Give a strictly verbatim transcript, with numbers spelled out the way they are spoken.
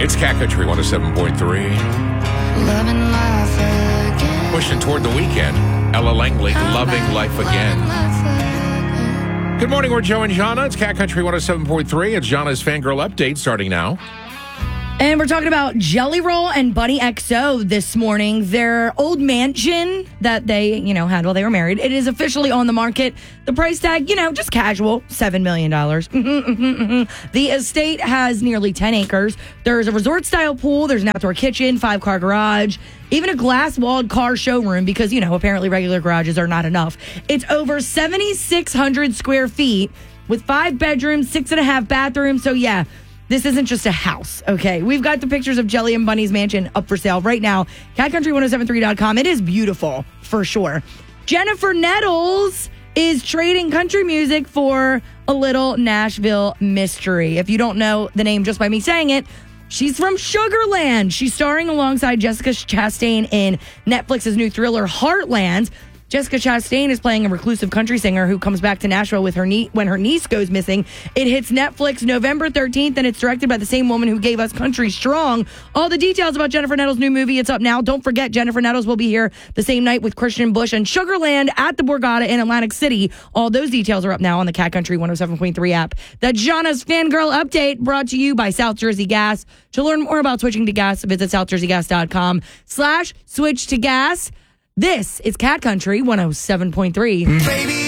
It's Cat Country one oh seven point three. Loving life again. Pushing toward the weekend. Ella Langley, Loving Life Again. Good morning, we're Joe and Jana. It's Cat Country one oh seven point three. It's Jana's Fangirl Update starting now. And we're talking about Jelly Roll and Bunny X O this morning. Their old mansion that they, you know, had while they were married. It is officially on the market. The price tag, you know, just casual, seven million dollars. Mm-hmm, mm-hmm, mm-hmm. The estate has nearly ten acres. There's a resort-style pool. There's an outdoor kitchen, five-car garage, even a glass-walled car showroom because, you know, apparently regular garages are not enough. It's over seven thousand six hundred square feet with five bedrooms, six and a half bathrooms. So, yeah. This isn't just a house, okay? We've got the pictures of Jelly and Bunny's mansion up for sale right now. cat country ten seventy-three dot com. It is beautiful, for sure. Jennifer Nettles is trading country music for a little Nashville mystery. If you don't know the name just by me saying it, she's from Sugarland. She's starring alongside Jessica Chastain in Netflix's new thriller, Heartland. Jessica Chastain is playing a reclusive country singer who comes back to Nashville with her nie- when her niece goes missing. It hits Netflix November thirteenth, and it's directed by the same woman who gave us Country Strong. All the details about Jennifer Nettles' new movie, it's up now. Don't forget, Jennifer Nettles will be here the same night with Christian Bush and Sugarland at the Borgata in Atlantic City. All those details are up now on the Cat Country one oh seven point three app. The Jana's Fangirl Update brought to you by South Jersey Gas. To learn more about switching to gas, visit south jersey gas dot com slash switch to gas. This is Cat Country one oh seven point three. Baby.